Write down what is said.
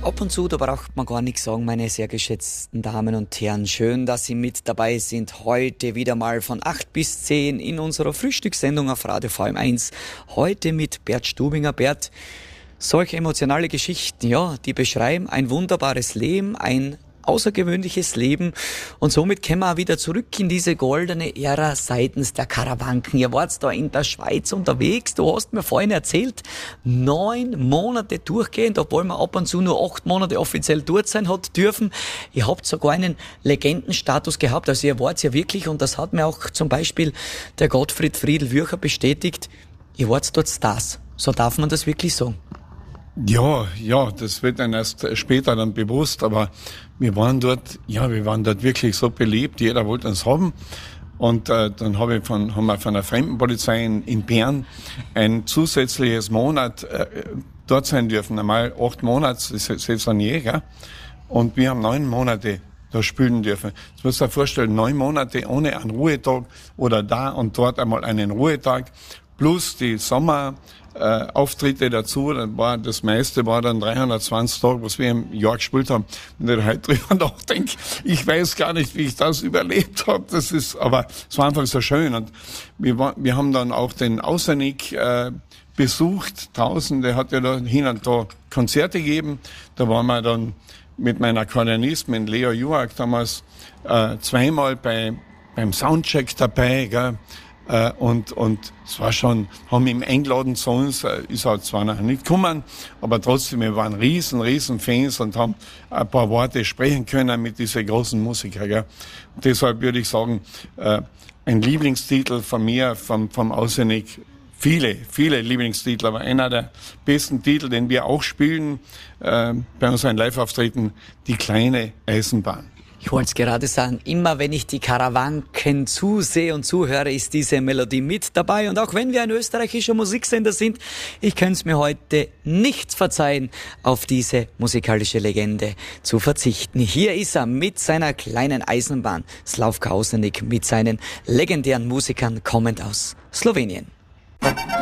Ab und zu, da braucht man gar nichts sagen, meine sehr geschätzten Damen und Herren. Schön, dass Sie mit dabei sind. Heute wieder mal von 8 bis 10 in unserer Frühstückssendung auf Radio VM1. Heute mit Bert Stubinger. Bert, solche emotionale Geschichten, ja, die beschreiben ein wunderbares Leben, ein außergewöhnliches Leben, und somit kommen wir auch wieder zurück in diese goldene Ära seitens der Karawanken. Ihr wart da in der Schweiz unterwegs, du hast mir vorhin erzählt, 9 Monate durchgehend, obwohl man ab und zu nur 8 Monate offiziell dort sein hat dürfen. Ihr habt sogar einen Legendenstatus gehabt, also ihr wart ja wirklich, und das hat mir auch zum Beispiel der Gottfried Friedl-Würcher bestätigt, ihr wart dort Stars. So darf man das wirklich sagen. Ja, das wird dann erst später dann bewusst, aber wir waren dort wirklich so beliebt, jeder wollte uns haben. Und dann haben wir von der Fremdenpolizei in Bern ein zusätzliches Monat dort sein dürfen. Einmal 8 Monate, das ist jetzt ein Jäger. Und wir haben 9 Monate da spielen dürfen. Das musst du dir vorstellen, 9 Monate ohne einen Ruhetag oder da und dort einmal einen Ruhetag, plus die Auftritte dazu, das meiste war dann 320 Tage, was wir im Jahr gespielt haben. Und ich heute drüber nachdenke, ich weiß gar nicht, wie ich das überlebt habe. Aber es war einfach so schön. Und wir haben dann auch den Außernick besucht draußen, der hat ja da hin und da Konzerte gegeben. Da waren wir dann mit meiner Akkordeonistin, mit Leo Juak damals, zweimal beim Soundcheck dabei, gell? Und es war schon, haben ihn eingeladen zu uns, ist halt zwar noch nicht gekommen, aber trotzdem, wir waren riesen Fans und haben ein paar Worte sprechen können mit diesen großen Musikern, gell? Und deshalb würde ich sagen, ein Lieblingstitel von mir, vom Außernick, viele Lieblingstitel, aber einer der besten Titel, den wir auch spielen, bei unseren Live-Auftritten, die kleine Eisenbahn. Ich wollte es gerade sagen, immer wenn ich die Karawanken zusehe und zuhöre, ist diese Melodie mit dabei. Und auch wenn wir ein österreichischer Musiksender sind, ich könnte es mir heute nicht verzeihen, auf diese musikalische Legende zu verzichten. Hier ist er mit seiner kleinen Eisenbahn, Slavko Außernick, mit seinen legendären Musikern kommend aus Slowenien.